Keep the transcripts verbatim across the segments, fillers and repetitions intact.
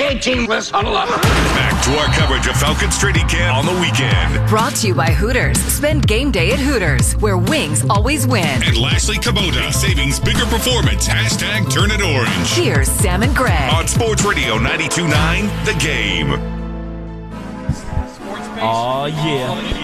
A team. Let's huddle up. Back to our coverage of Falcons training camp on the weekend. Brought to you by Hooters. Spend game day at Hooters, where wings always win. And lastly, Kubota. Savings bigger performance. Hashtag turn it orange. Here's Sam and Greg. On Sports Radio ninety-two point nine, The Game. Oh, yeah.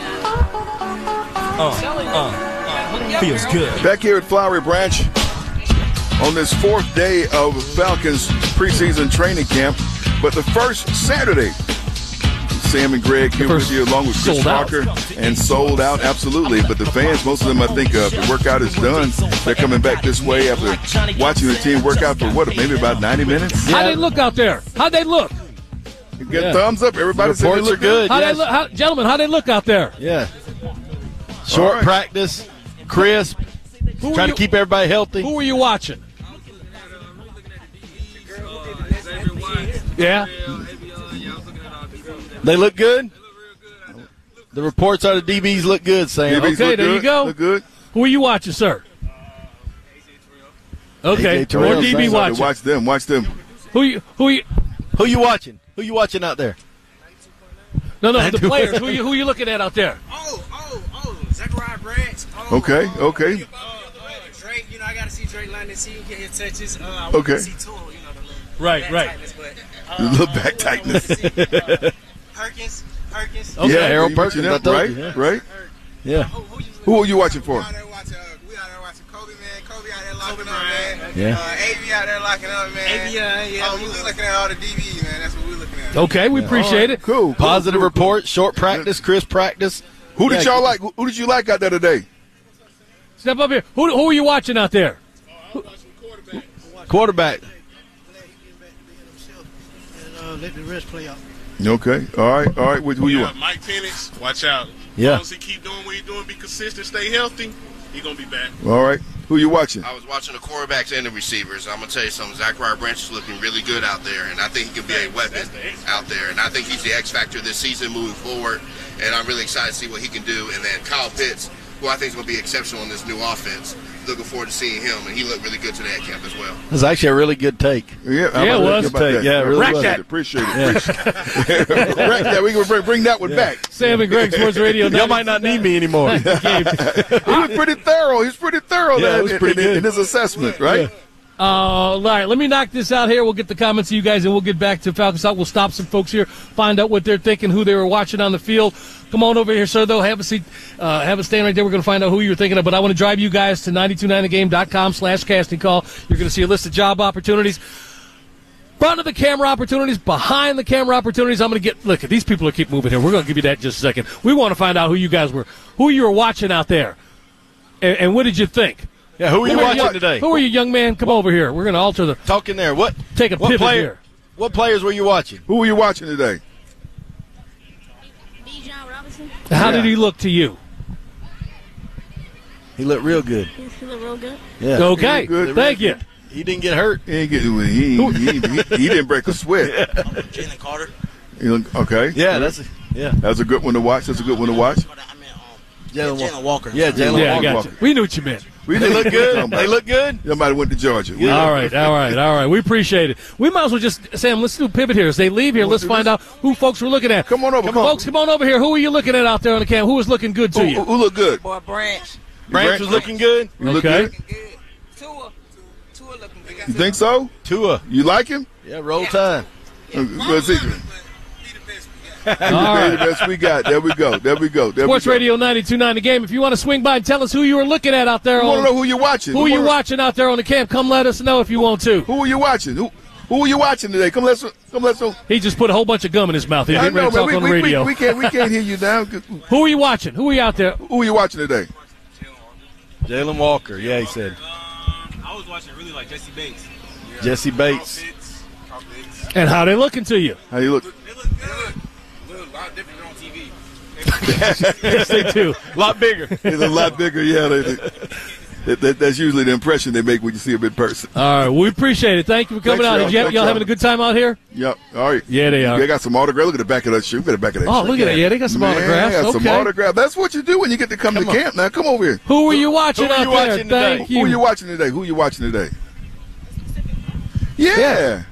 Uh, uh, feels good. Back here at Flowery Branch on this fourth day of Falcons preseason training camp, but the first Saturday. Sam and Greg here with you along with Chris Parker, and sold out, absolutely. But the fans, most of them, I think, uh, the workout is done. They're coming back this way after watching the team work out for, what, maybe about ninety minutes? Yeah. How'd they look out there? How'd they look? You get yeah. thumbs up. Everybody said they look good. How yes. they look, how, gentlemen, how'd they look out there? Yeah. Short right. practice, crisp, who trying you, to keep everybody healthy. Who were you watching? Yeah. They look good? The reports are the D Bs look good, Sam. D Bs okay, there good. you go. Look good. Who are you watching, sir? Okay, more D B watching. Watch them. Watch them. Who you? Who you? Who you watching? Who you watching out there? No, no, the players. Who you? Who you looking at out there? Oh, oh, oh, Zachariah Branch. Oh, okay, oh, okay. Uh, uh, Drake, you know, I got to see Drake London, see him get his touches. Uh, I want okay. to see Tool, you know, the little right, back right. tightness, but, uh, the little back tightness. See, uh, Perkins, Perkins. Okay. Yeah, Harold Perkins. That, right, yeah. right. Yeah. Who, who, who are you watching for? We out there watching, uh, we out there watching Kobe, man. Kobe out there locking up, man. Yeah. Uh, A B out there locking up, man. A B, uh, yeah. Oh, we looking at all the D Bs, man. That's what we're looking at. Okay, we yeah. appreciate right. it. Cool. Positive cool, cool, report, short practice, crisp practice. Who did y'all like? Who did you like out there today? Step up here. Who, who are you watching out there? Oh, I'm watching quarterback. Quarterback. Uh, let the rest play out. Okay. All right. All right. Who, who yeah, you want? Mike Penix. Watch out. Yeah. As long as he keep doing what he's doing, be consistent, stay healthy, he's going to be back. All right. Who you watching? I was watching the quarterbacks and the receivers. I'm going to tell you something. Zachariah Branch is looking really good out there, and I think he can be a weapon out there. And I think he's the X factor this season moving forward, and I'm really excited to see what he can do. And then Kyle Pitts, who I think is going to be exceptional in this new offense. Looking forward to seeing him, and he looked really good today at camp as well. It was actually a really good take. Yeah, yeah it was. Take. Yeah, really Rack was. that. Appreciate it. Appreciate it. Rack that. We can bring, bring that one yeah. back. Sam and Greg Sports Radio. Y'all might not need me anymore. He was pretty thorough. He's pretty thorough yeah, there was in, pretty in, good. in his assessment, right? Yeah. Uh, all right, let me knock this out here. We'll get the comments of you guys, and we'll get back to Falcons Talk. We'll stop some folks here, find out what they're thinking, who they were watching on the field. Come on over here, sir, though. Have a seat. Uh, have a stand right there. We're going to find out who you're thinking of. But I want to drive you guys to nine two nine the game dot com slash casting call. You're going to see a list of job opportunities. Front of the camera opportunities, behind the camera opportunities. I'm going to get – look, these people are keep moving here. We're going to give you that in just a second. We want to find out who you guys were, who you were watching out there, and, and what did you think? Yeah, who are you who watching you, today? Who are you, young man? Come over here. We're going to alter the – Talk in there. What? Take a what pivot player, here. What players were you watching? Who were you watching today? How yeah. did he look to you? He looked real good. He looked real good. Yeah. Okay. Good. Thank you. He didn't get hurt. He, ain't get, he, he, he, he didn't break a sweat. Jalen Carter. Okay. Yeah, that's a, yeah. That's a good one to watch. That's a good one to watch. Jalen Walker. Yeah, Jalen yeah, Walker. I got you. We knew what you meant. We they look good. They look good. Somebody went to Georgia. Yeah. All right, all right, all right. We appreciate it. We might as well just, Sam, let's do a pivot here. As they leave here, let's find out who folks were looking at. Come on over. Come come folks, come on over here. Who are you looking at out there on the cam? Who was looking good to who, you? Who looked good? Boy, Branch. Branch was looking good. You look okay. good? Tua. Tua looking good. You think so? Tua. You like him? Yeah, roll time. Uh, let's see. All right. The best we got. There we go. There we go. There Sports we go. Radio ninety-two point nine The Game. If you want to swing by and tell us who you were looking at out there, we on, want to know who you're watching. Who we are you wanna... watching out there on the camp? Come let us know if you want to. Who are you watching? Who Who are you watching today? Come let's come let's know. He just put a whole bunch of gum in his mouth. He's getting ready to talk we, on we, the radio. We, we can't we can't hear you now. Who are you watching? Who are you out there? Who are you watching today? Jalen Walker. Yeah, he said. Um, I was watching really like Jesse Bates. Yeah. Jesse Bates. And how they looking to you? How you look? They look good. They look a lot different than on T V. Yes, they do. A lot bigger. It's a lot bigger, yeah. They, they, that, that, that's usually the impression they make when you see them in person. All right, we appreciate it. Thank you for coming Thanks, out. y'all. Did you have, Thanks, y'all y'all. having a good time out here? Yep. All right. Yeah, they are. They got some autographs. Look at the back of that shoe. Look at the back of that Oh, shoe. look at that. Yeah, they got some Man, autographs. got Okay. some autographs. That's what you do when you get to come, come to on. camp. Now, come over here. Who are you watching Who are out you there? watching today? Thank you. Who are you watching today? Who are you watching today? Yeah. yeah.